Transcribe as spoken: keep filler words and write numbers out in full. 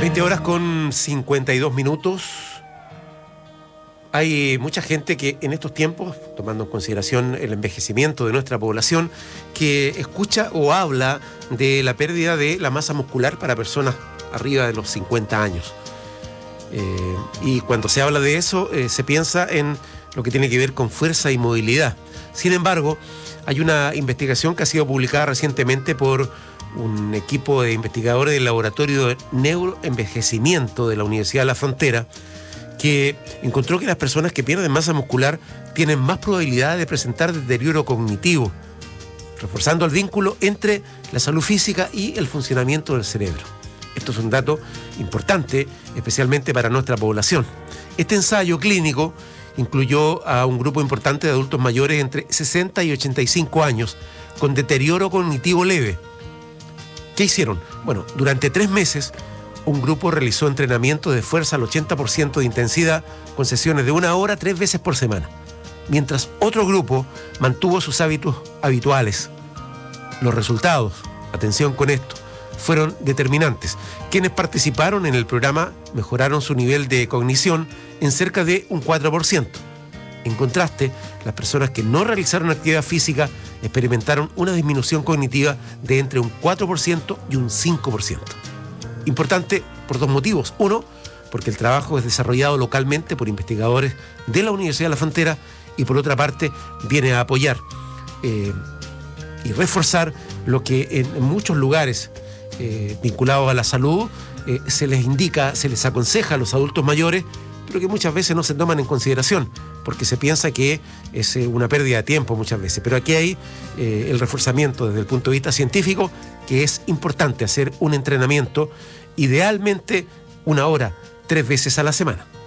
veinte horas con cincuenta y dos minutos. Hay mucha gente que en estos tiempos, tomando en consideración el envejecimiento de nuestra población, que escucha o habla de la pérdida de la masa muscular para personas arriba de los cincuenta años. Eh, y cuando se habla de eso, eh, se piensa en lo que tiene que ver con fuerza y movilidad. Sin embargo, hay una investigación que ha sido publicada recientemente por un equipo de investigadores del Laboratorio de Neuroenvejecimiento de la Universidad de la Frontera, que encontró que las personas que pierden masa muscular tienen más probabilidad de presentar deterioro cognitivo, reforzando el vínculo entre la salud física y el funcionamiento del cerebro. Esto es un dato importante, especialmente para nuestra población. Este ensayo clínico incluyó a un grupo importante de adultos mayores entre sesenta y ochenta y cinco años con deterioro cognitivo leve. ¿Qué hicieron? Bueno, durante tres meses, un grupo realizó entrenamiento de fuerza al ochenta por ciento de intensidad con sesiones de una hora tres veces por semana, mientras otro grupo mantuvo sus hábitos habituales. Los resultados, atención con esto, fueron determinantes. Quienes participaron en el programa mejoraron su nivel de cognición en cerca de un cuatro por ciento. En contraste, las personas que no realizaron actividad física experimentaron una disminución cognitiva de entre un cuatro por ciento y un cinco por ciento. Importante por dos motivos. Uno, porque el trabajo es desarrollado localmente por investigadores de la Universidad de la Frontera, y por otra parte viene a apoyar eh, y reforzar lo que en muchos lugares eh, vinculados a la salud eh, se les indica, se les aconseja a los adultos mayores, pero que muchas veces no se toman en consideración, porque se piensa que es una pérdida de tiempo muchas veces. Pero aquí hay eh, el reforzamiento desde el punto de vista científico, que es importante hacer un entrenamiento, idealmente una hora, tres veces a la semana.